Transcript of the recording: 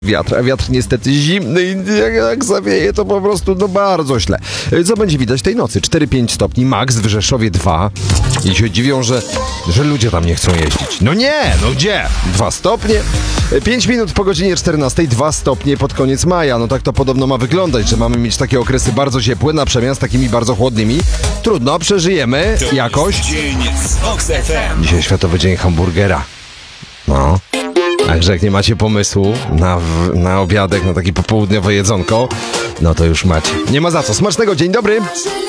wiatr, a wiatr niestety zimny i jak zawieje, to po prostu bardzo źle. Co będzie widać tej nocy? 4-5 stopni, max w Rzeszowie 2 i się dziwią, że ludzie tam nie chcą jeździć. No nie, no gdzie? 2 stopnie? 5 minut po godzinie 14, 2 stopnie pod koniec maja. No tak to podobno ma wyglądać, że mamy mieć takie okresy bardzo ciepłe na przemian z takimi bardzo chłodnymi. Trudno, przeżyjemy jakoś. Dzień z Vox FM. Dzisiaj Światowy Dzień Hamburgera. No. Także jak nie macie pomysłu na obiadek, na takie popołudniowe jedzonko, no to już macie. Nie ma za co. Smacznego, dzień dobry!